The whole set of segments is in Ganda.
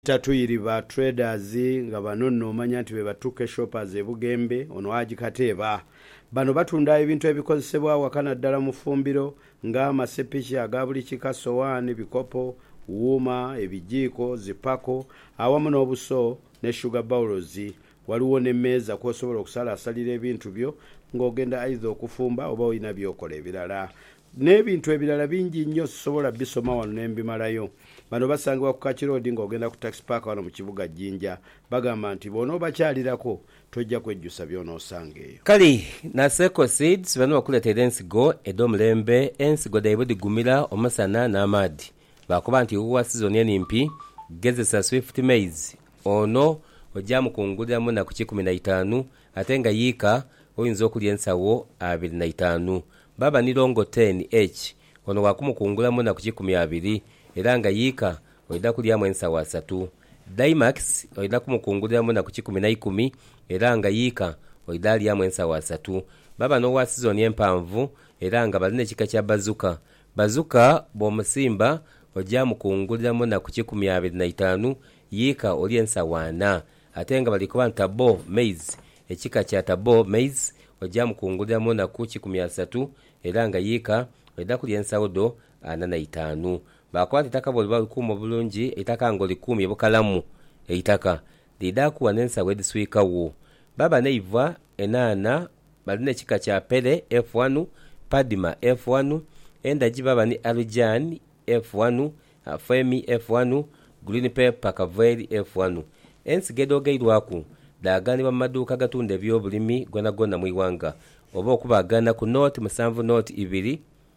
Tatuyiriba traders nga bano nomanya nti be batuke shoppers ebugembe ono agikateeba bano batunda ebintu ebikozesebwa wakana ddala mu fumbiro nga amasepiki aga buli kika sowaani bikopo wuuma ebijiiko zipako awamu n'obuso ne sugar bowls waliwo n'emmeeza kw'osobola okusalasalira ebintu byo ng'ogenda aidha okufumba oba olina byokola ebirala n'ebintu ebirala bingi nnyo sobola bisoma wano n'embimalayo. Bano basangibwa ku Kakiroodi ng'ogenda ku taxi park wano mu kibuga Jjinja bagamba nti bw'onoobakyalirako tojja kwejjusa by'onoosanga eyo. Kali Naseko Seeds bano bakuleetera ensigo ed'omulembe ensigo daibwe digumira omusana n'amaadi bakuba nti wa season enimpi gezesa Swift Maize ono ojja mukunguliramu na ku 15 ate nga yiika oyinza okulya ensawo 25 baba nirongo 10H ono wakumukungulamu na ku 12 era nga yiika oyida kulyamu ensawo 3 Dimax oyida kumukunguliramu na ku 11 era nga yiika oyida alyamu ensawo 3 baba no wa season empanvu era nga balina ekika kya bazuka bw'omusimba ojja mukunguliramu na ku 25 yiika oli ensawo 4 ate nga balikuba ntabo maize ekika kya tabo maize ojja mukunguliramu na ku 13 era nga yiika oyida kulya ensawo do 45 bakwati taka boli balikuuma bulungi itaka ngo likuumye bukalamu eitaka lidakuwa n'ensawo ediswikawo baba neiva enana balina ekika kya pere F1 padima F1 endaji baba ni Arjan F1 femi F1 green pepper kaveri F1 ensigedo gairwaku daganibwa mu maduuka gatunda ebyobulimi gona mu iwanga oba okubagana ku note 7 note 2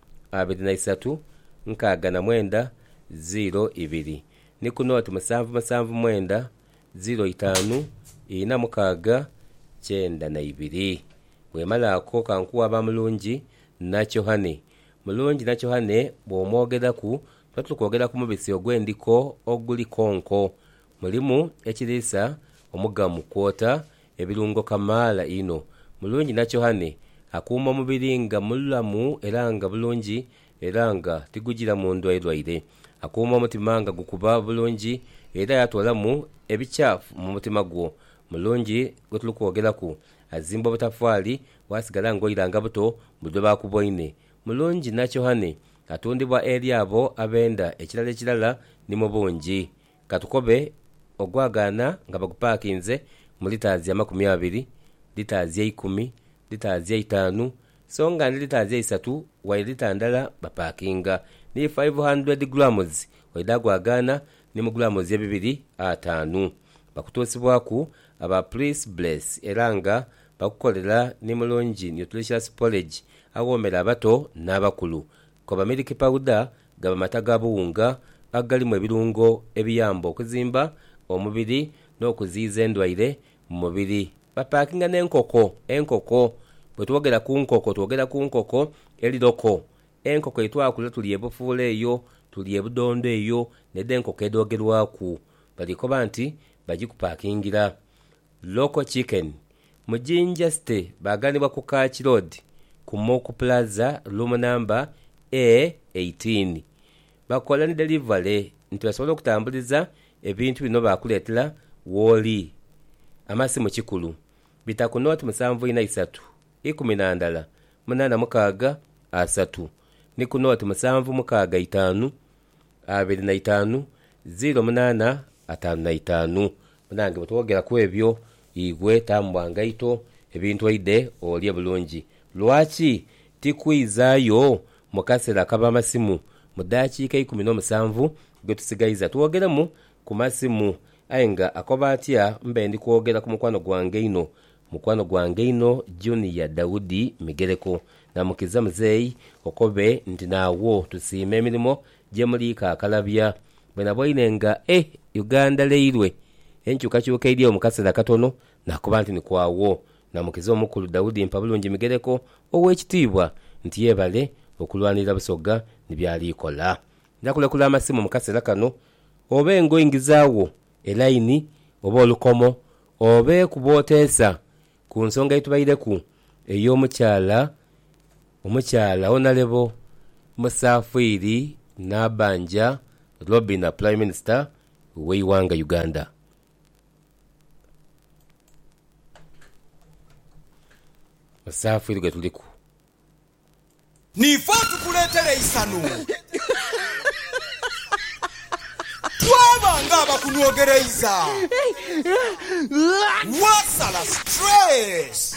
23 nkagana mwenda 02 ni ku note 7 mwenda 05 ina mukaga 92 wemala ako kankuwa bamulungi nacho hane bw'omwogera ku twatukwogera ku mubisi ogwendiko oguli konko mulimu ekirisa omugamu kwota ebirungo kamala ino mulungi nacho hane akuuma omubiri nga mulamu era nga bulungi era nga tigugira mu ndwaire akuuma omutima nga gukuba bulungi era yatwalamu ebichafu mu mutima gwo mulungi gwetulukwogeraku azimba obutafaali wasigala ng'oyiranga buto budde bakuboine mulungi nacho hane atundibwa eri abo abenda ekirala ni mu bungi katukobe ogwagana nga bagupaakinze mu litaazi ya 20 litaazi ya 10 litaazi ya 5 songa ni litaazi ya 3 wa litandala bapaakinga ni 500 grams waidagwagana ni mu grams ya 2.5 bakutuusibwaku aba Please Bless eranga bakukolera ni mulungi nutritious porridge awomera abato n'abakulu koba milk powder gaba mata gabuwunga agalimu ebirungo ebiyamba okuzimba omubiri n'okuziiza endwaire mu mubiri bapaakinga n'enkoko bwe twogera ku nkoko eliroko enkoko etwakula tuli ebufuula eyo tuli ebudondo eyo nedde enkoko edogerwaku balikoba nti bagikupaakingira local chicken mu Jinja City baganibwa ku Kakiroodi ku Moku Plaza room number A18 bakola ni delivery nti basobola okutambuliza ebintu bino bakuleetera woli amasimu kikulu bita ku note 743 19 8 3 ni ku note 7 5 08 55 munange butwogera ku ebyo igwe tambwa ngaito ebintu aide olye bulungi lwaki tikwizaayo mukasera kaba masimu mudakiika 17 gwetusigaiza tuwogeremu ku masimu ayenga akoba atya mbe ndi kwogera ku mukwano gwange ino Junior Daudi Migereko namukiza muzeyi okobe nti naawo tusiime emirimu gye mulika akalabya bwe nabwoinenga Uganda leirwe enkyukakyuka eri omukasera katono nakuba nti nikwawo namukiza omukulu Daudi Mpabulungi Migereko ow'ekitiibwa nti yebale okulwanira busoga nibyalikola ndakulekula amasimu mukasera kano oba engoyingizaawo elaini oba olukomo oba kuboteesa ku nsonga etubayireku ey'omukyala Honorable Musafiri Nabanja Robina Prime Minister w'eiwanga Uganda. Musafiri gwe tuliku nifo tukuleetera isanu twabanga abakunyogereza wasala stress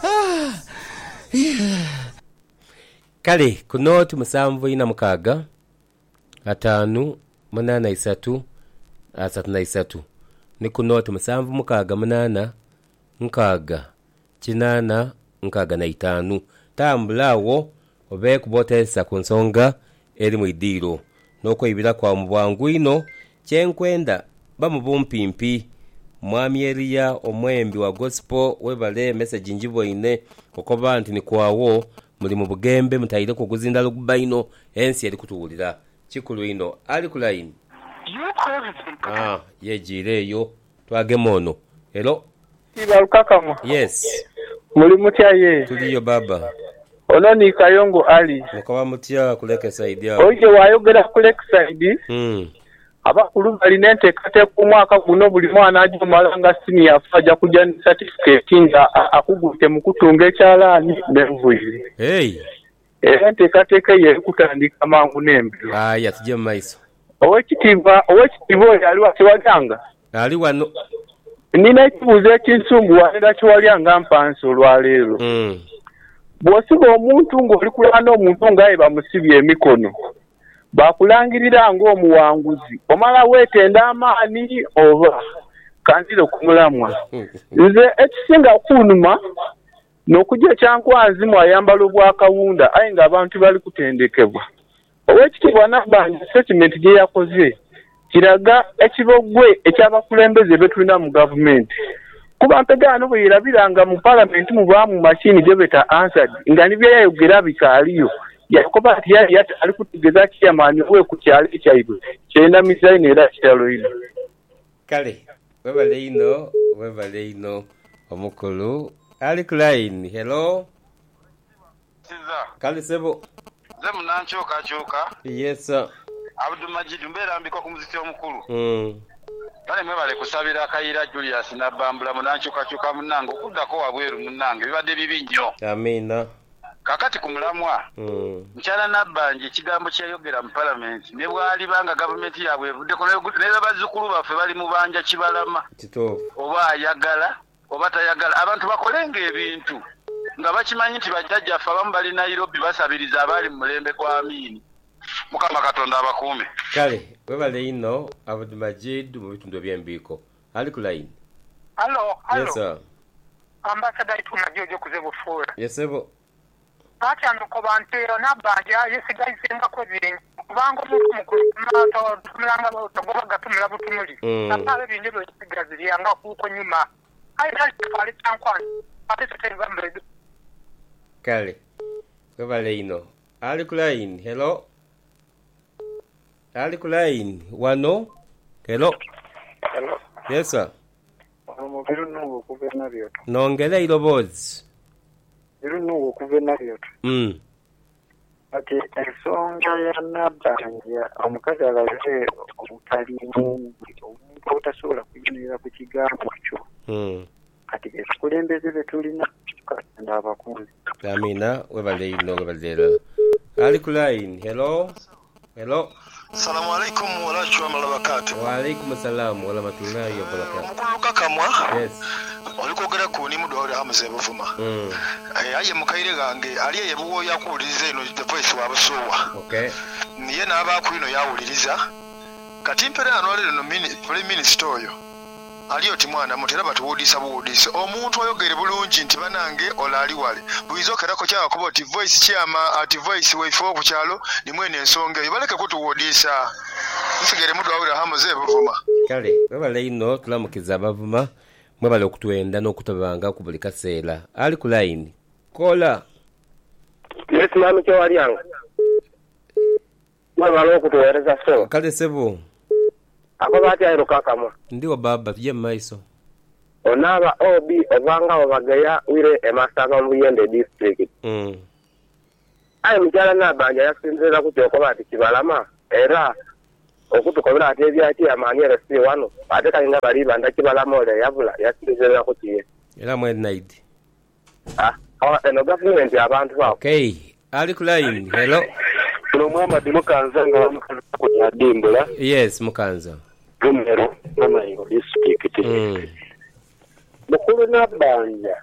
kale kuno tumusanvu ina mukaga 5 8 3 3 ni kuno tumusanvu mukaga 8 nkaga 8 nkaga na 5 tambulawo obe kubotesa ku nsonga eri mu idiro noko ibira kwa mubwangu ino kyenkwenda bamubumpimpi mwami Elia omwembi wa gospel webale message njibo ine okoba nti ni kwawo muri mu bugembe mutayire ko kuzinda lubaino ensi yali kutuwulira kikulu ino ali ku line yejireyo twagemono hello Ibalukakamo. Yes. Muri mutya ye. Tuliyo baba. Ono ni Kayongo Ali. Mukawa mutya kuleka side ya. Oje wayogera kuleka side. Abakulu balinente kate ku mwaka guno buli mwana aje malanga senior afaja kuja ni certificate nga akugute mu kutunga ekyalani benvuire. Hey. Ente kate ye kutandika mangu nembe. Aya tuje maiso. Owekitivo yali wasiwaganga. Ali wano. Nina ekibuuzo ekinsungu walera kiwalyanga mpansi olwaleero. Bw'osiba omuntu ng'oli kulwana omuntu ng'aye bamusibye emikono bakulangirira ng'omuwanguzi omala weetenda amaani oba kanzire kumulamwa nze ekisinga kunuma n'okujja ekyankwanzimu ayambala obwakawunda aye ng'abantu bali kutendekebwa owekitiibwa Nabbanja statement gye yakoze kiraga ekibogwe ekyabakulembeze betulina mu gavumenti kuba mpegano bwe yirabiranga mu parliament mu baamu machine gye beta answered nga nibyo yayogera bikaaliyo yakoba ati yali ali kutegeza chairman we ku kyalo ekyaibwe kyenda misaini era kitalo ino kale webale ino omukulu ali ku line hello Siza kale sebo ze munanchoka yes sir Abdul Majid mbera mbiko ku muziki omukulu kale mwebale kusabira Kayira Julius na Bambula munanchoka munango kuddako wabweru munange bibadde bibi nnyo amina kakati ku mulamwa mchala Nabbanja ekigambo kyayogera mu parliament ne bwali banga government yabwe evuddeko ne bazzukulu baffe bali mu banja kibalama kitofu oba ayagala oba tayagala abantu bakolenga ebintu nga bakimanyi nti bajjajjaffe abamu bali Nairobi basabiriza abali mu mulembe kwa Amini Mukama Katonda abakuume kale webale ino Abdul Majid mu bitundu by'embiko ali ku line Hello yes sir ambassador ituna jojo kuzebufuula yes sebo ati andiko bantero Nabbanja yesigayisenga ko bingi kubanga omuntu mukulu tumulanga otogoba gatumula butumuli apabe bingi byesigazi yanga kuko nyuma ayita kifali tankwan ati tutenga mbere kale webale ino ali ku line hello ali ku line wano hello yes sir omubiru nungu kuvenariyo nongere irobozi biru nungu kuvenariyo ati ensonga ya Nabbanja omukazi alaze obutalimu omuntu otasobola kuyinira ku kigambo ekyo kati ekikulembeze betulina Katonda abakunzi amina webale ino webale ali ku line hello Assalamu alaikum wa rahmatullahi wa barakatuh. Wa alaikum assalam wa rahmatullahi wa barakatuh. Mukulu kakamwa. Yes. Olikogera ku ni mudo ali Hamza Buvuma. Aye mukaire gange ali yebuwo yakuwuliriza ino the voice wa basowa. Okay. Niye n'abaku ino yawuliriza. Kati mpera anwalire no prime minister oyo. Aliyo timwana mutera batuwudisa buwudisa omuntu oyogere bulungi nti banange olali wale buizokerako kya kubo ti voice chama ati voice wefo ku kyalo nimwene ensonga ibaleke kutuwudisa nsigere mudu awira Hamza Buvuma kale babale ino tulamukiza abavuma mwebale okutwenda n'okutabanga ku buli kaseera ali ku line kola yes mami kyo walyanga mwebale okutuweereza so kale sebo ako bati ayiro kakamwa ndiwo baba tuje maiso onaba obi obanga obagaya wire emasanga mu Buyende district aye mujala Nabbanja yasinzira ku kyoko bati kibalama era okutukobera ate ebyaki amaanyera si wano ate kalinga baliba ndakibalamole yabula yakirizera kutiye era mwenaidi eno gavumenti abantu bawo okay ali ku line hello kuno Muhammad Mukanza nga bamukanza kunyadimbula yes Mukanza Gumero Namayingo district mukulu Nabanja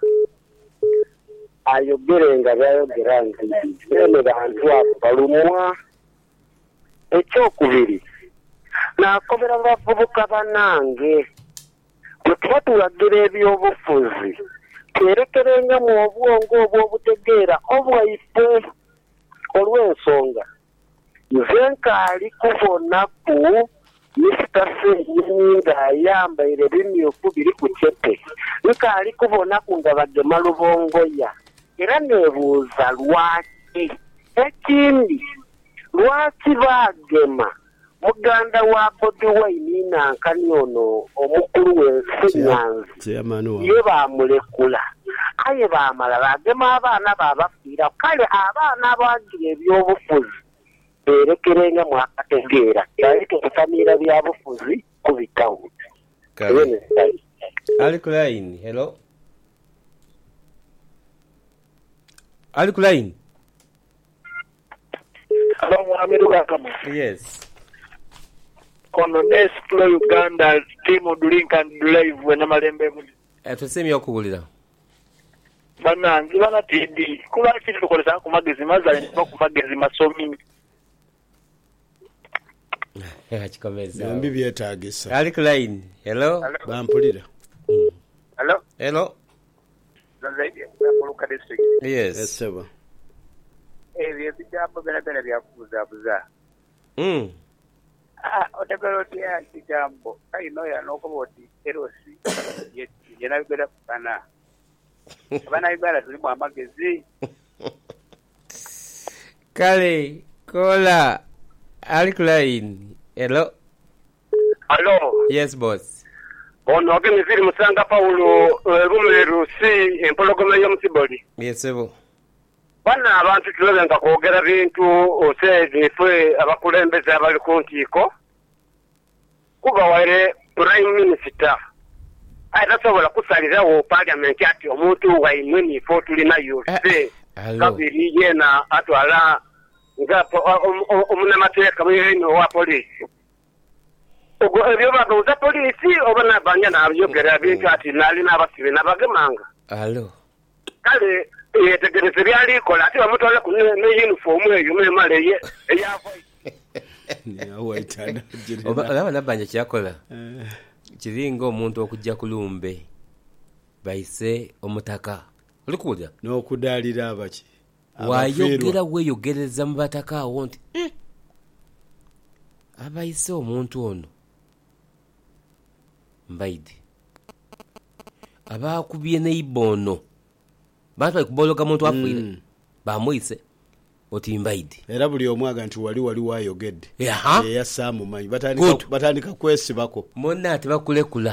ayogerenga byayogeranga nene bantu abo balumwa ekyokubiri nakobera bavubuka banange bwe tulagira ebyobufuzi twerekerenga mu obwongo obw'obutegeera obwaife olw'ensonga nze nkaali kubonaku Mr. Senyinyi ng'ayambaire ebimyufu biri ku kyepe nkaali kubonaku nga bagema lubongoya era neebuuza lwaki ekindi lwaki baagema muganda wa Bobi Wine nankani ono omukulu w'ensi Nyanzi ye baamulekula aye baamala baagema abaana baabafiira kale abaana abagira ebyobufuzi berekerenga mwakategeera yali tukutamiira byabufuzi kubitawo ali ku line hello ali ku line hello Muhammad Wakama yes kono Nestle Uganda timu Dulinkan Live wena malembe mudi tusemye okuwulira bananzi bana TD kula kiti tukolesa ku magezi mazale nko ku magezi masomi achikomeza nambi byetagisa ali ku line hello bampulira hello zaidi ya district yes seba bijambo bena byakubuzabuza otegerotia kijambo kaino yanokoboti erosi yenabigera kukana abana ibara tuli mu amagezi kale kola ali ku line hello yes boss ono agemeziri Musanga Paulo Rumeru si empologome y'omusiboli yes ebo bana abantu tulobenga kwogera bintu oseze fwe abakulembeze abali ku nkiiko kuba wale prime minister atasobola kusalirawo parliament ati omuntu waimwe nifo tulinayo se kabiri yena atwala nga omunamateeka mwino wa polisi ogo ebyo babuza polisi obana banya nabyogera bintu ati nali n'abasibe n'abagemanga kale yetegereze byalikola ati bamutwala ku ne uniform eyo memale ye eyavo waitana oba nabanja kyakola kiringa omuntu okujja kulumbe bayise omutaka olikuwulira n'okudaalira abaki wayogera weeyogereza mu bataka awo nti abayise omuntu ono mbaidi abakubye neibono bantu balikuboologa muntu afiire bamwise oti mbaidi era buli omwaga nti wali wayogedde eyasaamu manyi batandika kwesibako monna tibakulekula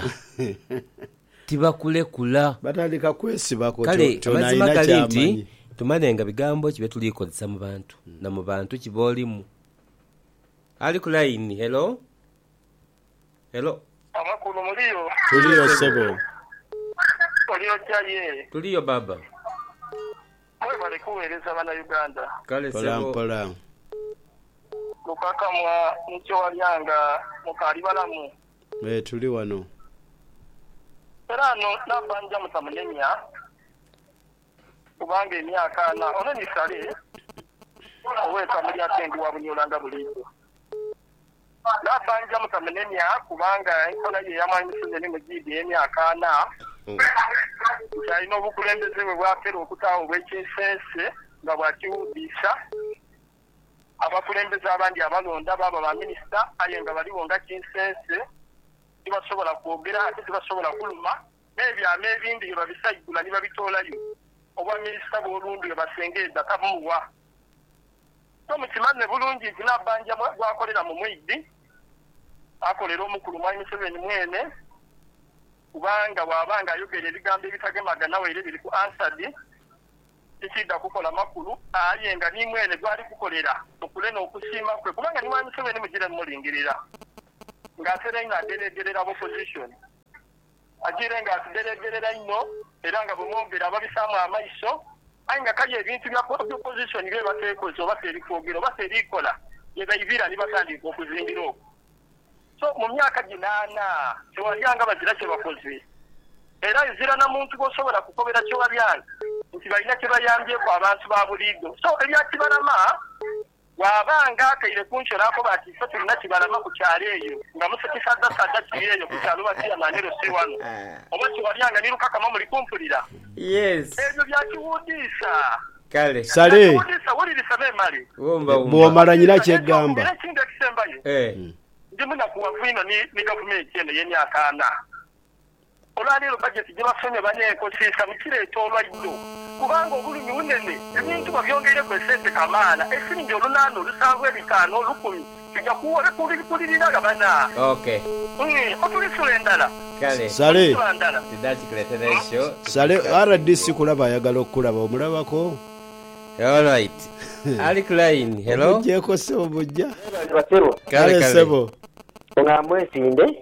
batandika kwesibako kale amazima gali nti tumanenga bigambo kibe tulikozesa mu bantu na mu bantu kiba olimu ali ku line hello amakulu muliyo tuliyo sebo tuliyo baba mwe bali kuweereza bana Uganda kale sebo pola lukakamwa nicyo walyanga mukali balamu tuli wano era no nabanja mutamunenya kubanga emyaka na ono nisale oweka muri atendi wabunyolanga bulizo nabanja mutamunenya kubanga enkola ye yamanyisize ni mujidi emyaka na cyane obukulembeze bwe bwafera okutaho bw'ekinsense nga bwakiwudisa abakulembeze abandi abalonda baba ba minisita aye nga baliwo nga kinsense tibasobola kwogera ate tibasobola kuluma n'ebyama ebindi babisayigula ne babitoolayo obwa minisita bw'olundu basengeeza tamuwa so mukimanne bulungi nti nabanja bwakolera mu mwiddi akolera omukulu Mwami Museveni mwene kubanga wabanga ayogera ebigambo ebitagemaga nawe era biri ku ansadi tikidda kukola makulu aye nga ni mwene gwali kukolera okule n'okusiima kwe kubanga ni Mwami Museveni mugire mulingirira ng'atera nga aderegerera opposition agire nga aderegerera nnyo era nga bumwongera ababisaamu amaiso aye nga kali ebintu bya opposition bye bateekoze oba serikwogera oba serikola bye bayibira ne batandika okuzimbira okwo so mu myaka 8 tewalyanga bazira kye bakoze era ezira na muntu gosobola kukobera kye walyanga nti balina kye bayambyeko abantu ba buliido so ebyakibalama wabanga akaire kunshorako bati so tulina kibalama ku kyalo eyo nga musekisadda kiri eyo ku kyalo batiya manero si wano oba kiwalyanga niruka kama muli kumpulira yes ebyo byakiwudiisa kale sale wulirisa bemali bw'omala nyina kyegamba ekintu ekisembayo ndimu nakuwavu ino ni gavumenti eno y'emyaka 4 olwaleero bajeti gye basomye baneekosiisa bukireeta olwajjo kubanga obulumi bunene ebintu babyongeireko esente kamaala esiringi 8 7 5 10 kijja kuliriraga bana otulisula endala kale sale tidakikuleetera ekyo sale RDC kulaba ayagala okulaba omulabako alright ali Klein hello ojeko sebo bujja kale sebo ongamwesinde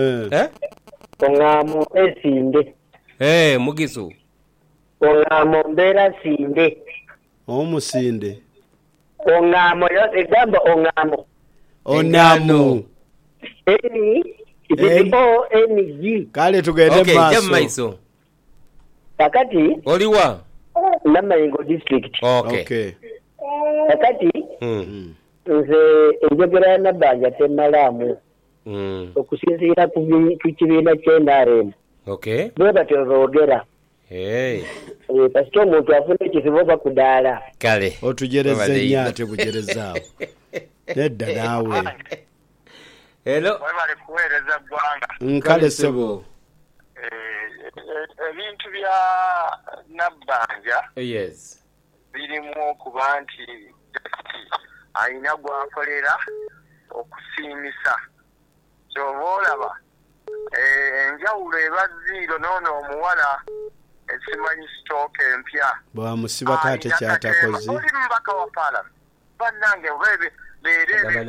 ongamo esinde mugisu ongamo mbera sinde omusinde ongamo yo egamba ongamo onamu NG kale tugende maiso kakati oliwa Namayingo district okay kakati nze enjogera nabanja temalamu okusinziira ku kibiina ky'NRM okay bwe batyozogera kasita omuntu afuna ekizibu bakudaala kale otugereze nnyo ate bugerezaawo nedda naawe hello webale kuweereza ggwanga nkale sebo ebintu bya nabbanja yes birimu okuba nti ayina gwakolera okusiimisa kyoba olaba enjawulo eba ziro noono omuwala esimanyi sitooka empya bwamusibako ate kyatakoze oli mubaka wa paalama bannange beere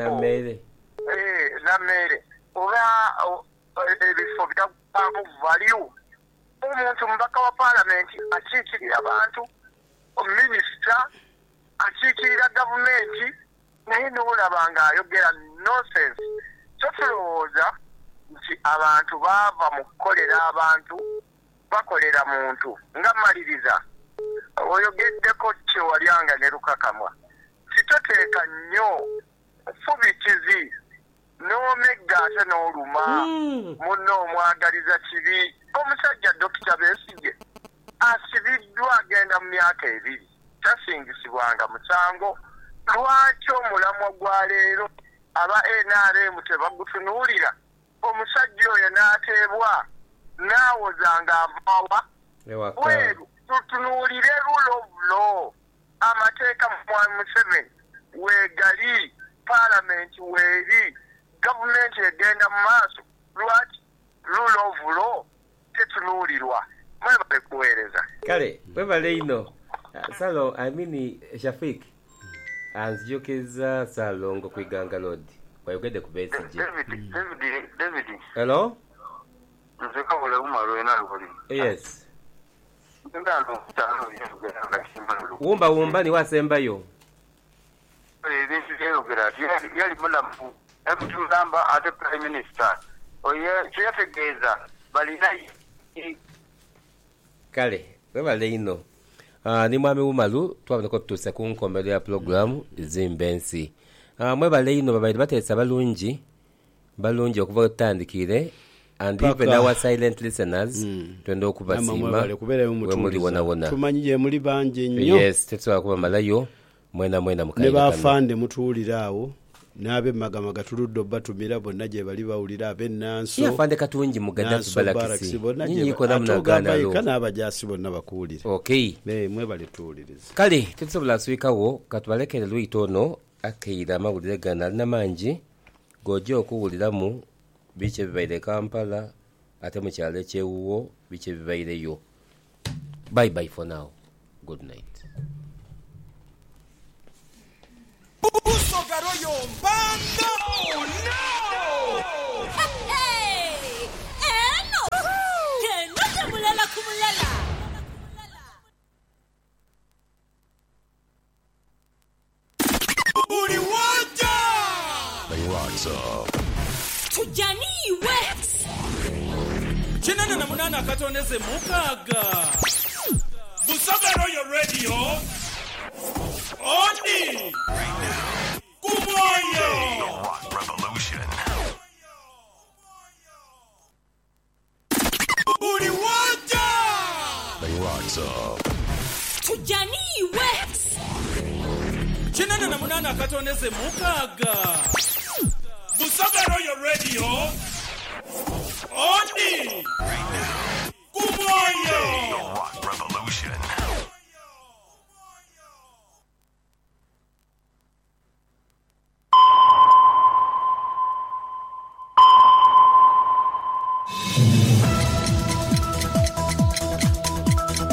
nammere oba ebifo byagwamu valiyu omuntu mubaka wa paalamenti akiikirira abantu minisita akiikirira gavumenti naye n'olaba ng'ayogera nonsense totulowooza nti abantu baava mu kukolera abantu bakolera muntu nga maliriza oyogeddeko kyewalyanga ne lukakamwa kitoteeka nnyo fubikizi n'omegga ate n'oluma munno omwagaliza kibi omusajja Dokita Besigye asibiddwa agenda mu myaka 2 tasingisibwanga musango lwaki omulamwa gwa leero aba NRM tebagutunuulira omusajja oyo n'ateebwa n'awozanga avaawa weeru tutunuulire rule of law amateeka mu 7 weegali paalamenti weeri gavumenti egenda mu maaso lwaki rule of law tetunuulirwa mwebale kuweereza kale webale ino salo Shafik anzijukiriza Salongo ku Iganga Road wayogedde ku Besigye David hello nzeka wala umaro enalukoli yes ndalo tano wumba ni wasembayo ebintu byogera yali mulamu ekutugamba ate prime minister oye kyetegeeza balina kale webale ino ni mwami Umalu twaboneka tutuuse ku nkombero ya programu zimbensi mwebale ino babaire bateesa balungi okuva otandikire and even our silent listeners twende okubasiima wemuli wonawona tumanyi gye muli bangi nnyo yes tetsobola kuba malayo mwena mukaire ne bafande mutuwulira awo n'abe magamaga tuludde obatumira bonna gye bali bawulira ab'ennanso yafande katungi mugadda tubalakisi nyinyiiko namunagaanalo kana abajasi bonna bakuwulira okay mwebale tuwuliriza kale tetusobola nswikawo katubalekere luyita ono akaire amawulire gano alina mangi gojja okuwuliramu biki ebibaire Kampala ate mu kyalo ekyewuwo biki ebibaireyo bye for now good night Uso Garoyo Banda. Oh no! rocks up. Tujaniwe. Chinana na munana katoneze mukaga. Busoga Royal Radio. Oni. Right now. Kumoyo. The Rock Revolution. Uri wanja. The rocks up. Tujaniwe. Chinana na munana katoneze mukaga. Busoga Royal Radio. Oni. Right now. Kumoyo. The Rock Revolution.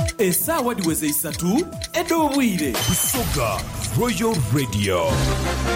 Essaawa diweze 3 ed'obwire. Busoga Royal Radio.